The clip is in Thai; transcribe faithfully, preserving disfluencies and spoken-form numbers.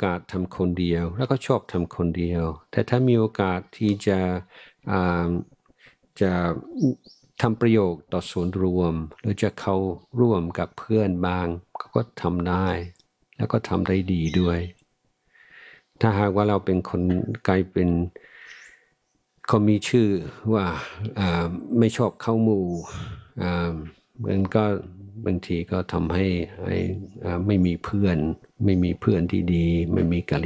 อกาสทำคนเดียวแล้วก็ชอบทำคนเดียวแต่ถ้ามีโอกาสที่จะจะทำประโยชน์ต่อส่วนรวมหรือจะเข้าร่วมกับเพื่อนบ้างก็ทำได้แล้วก็ทำได้ดีด้วยถ้าหากว่าเราเป็นคนกลายเป็นเขามีชื่อว่าไม่ชอบเข้าหมู่มันก็บางทีก็ทำให้ไม่มีเพื่อนไม่มีเพื่อนที่ดีไม่มีกัล